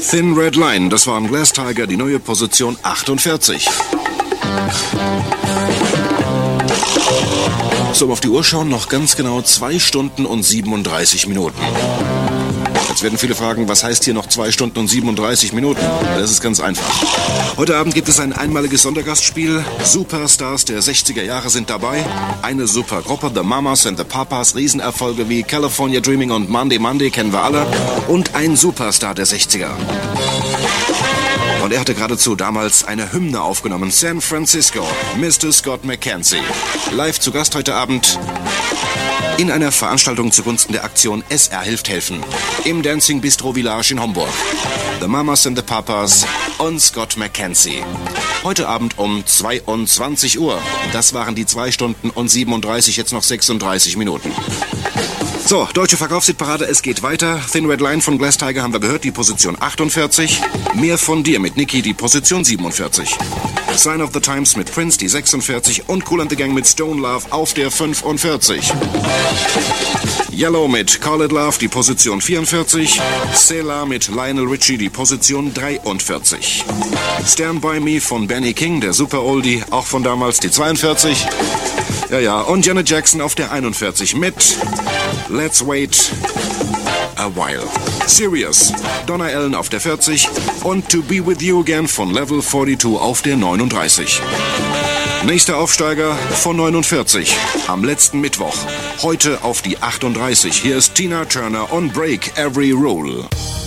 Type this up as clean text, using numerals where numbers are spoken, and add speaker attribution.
Speaker 1: Thin Red Line, das waren Glass Tiger, die neue Position 48. So, auf die Uhr schauen, noch ganz genau 2 Stunden und 37 Minuten. Jetzt werden viele fragen, was heißt hier noch 2 Stunden und 37 Minuten? Das ist ganz einfach. Heute Abend gibt es ein einmaliges Sondergastspiel. Superstars der 60er Jahre sind dabei. Eine Supergruppe, The Mamas and the Papas. Riesenerfolge wie California Dreaming und Monday Monday kennen wir alle. Und ein Superstar der 60er. Und er hatte geradezu damals eine Hymne aufgenommen. San Francisco, Mr. Scott McKenzie. Live zu Gast heute Abend in einer Veranstaltung zugunsten der Aktion SR hilft helfen. Im Dancing Bistro Village in Homburg. The Mamas and the Papas und Scott McKenzie. Heute Abend um 22 Uhr. Das waren die 2 Stunden und 37, jetzt noch 36 Minuten. So, deutsche Verkaufshitparade, es geht weiter. Thin Red Line von Glass Tiger haben wir gehört, die Position 48. Mehr von dir mit Nicki, die Position 47. Sign of the Times mit Prince, die 46. Und Kool and the Gang mit Stone Love auf der 45. Yellow mit Call It Love, die Position 44. Selah mit Lionel Richie, die Position 43. Stand By Me von Benny King, der Super Oldie, auch von damals, die 42. Ja, und Janet Jackson auf der 41 mit Let's Wait a While. Serious, Donna Allen auf der 40 und To Be With You Again von Level 42 auf der 39. Nächster Aufsteiger von 49 am letzten Mittwoch. Heute auf die 38. Hier ist Tina Turner on Break Every Rule.